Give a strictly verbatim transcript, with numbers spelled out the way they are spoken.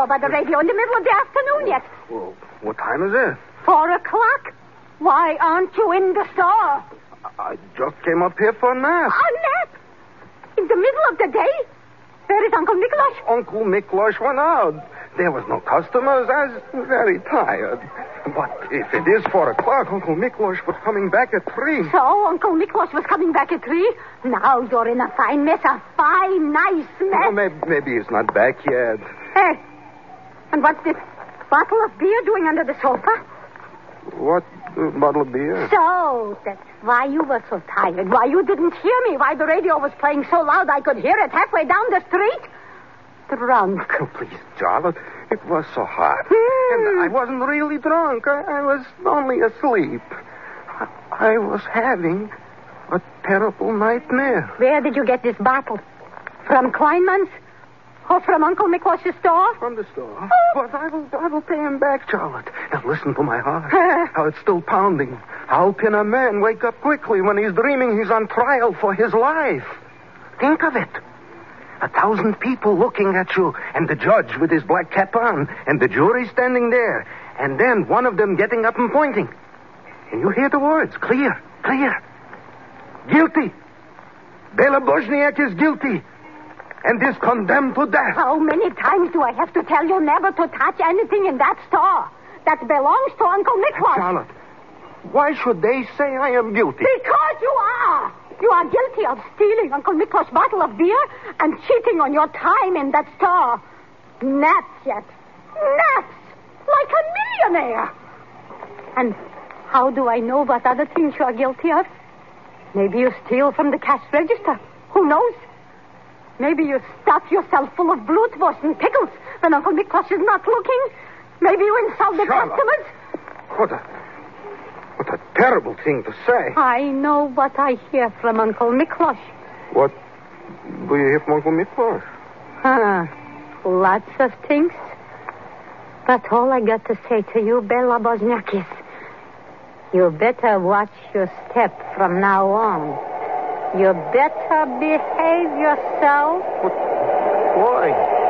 saw by the radio in the middle of the afternoon yet. Well, what time is it? Four o'clock. Why aren't you in the store? I just came up here for a nap. A nap? In the middle of the day? Where is Uncle Miklos? Uncle Miklos went out. There was no customers. I was very tired. But if it is four o'clock, Uncle Miklos was coming back at three. So Uncle Miklos was coming back at three? Now you're in a fine mess, a fine, nice mess. Well, maybe, maybe he's not back yet. Hey, and what's this bottle of beer doing under the sofa? What uh, bottle of beer? So, that's why you were so tired. Why you didn't hear me. Why the radio was playing so loud I could hear it halfway down the street. Drunk. Oh, please, Charlotte. It was so hot. Hmm. And I wasn't really drunk. I, I was only asleep. I, I was having a terrible nightmare. Where did you get this bottle? From Kleinman's? Or from Uncle Miklos' store? From the store. Oh. But I will, I will pay him back, Charlotte. Now listen to my heart. How it's still pounding. How can a man wake up quickly when he's dreaming he's on trial for his life? Think of it. A thousand people looking at you, and the judge with his black cap on, and the jury standing there, and then one of them getting up and pointing. And you hear the words, clear, clear. Guilty. Bela Bozniak is guilty. And is condemned to death. How many times do I have to tell you never to touch anything in that store? That belongs to Uncle Miklos. Charlotte, why should they say I am guilty? Because you are. You are guilty of stealing Uncle Miklos' bottle of beer and cheating on your time in that store. Naps yet. Naps. Like a millionaire. And how do I know what other things you are guilty of? Maybe you steal from the cash register. Who knows? Maybe you stuff yourself full of blutwurst and pickles when Uncle Miklos is not looking. Maybe you insult the Charlotte. customers. What a... What a terrible thing to say. I know what I hear from Uncle Miklos. What do you hear from Uncle Miklos? Huh. Lots of things. But all I got to say to you, Bela Bozniak, is you better watch your step from now on. You better behave yourself. But why?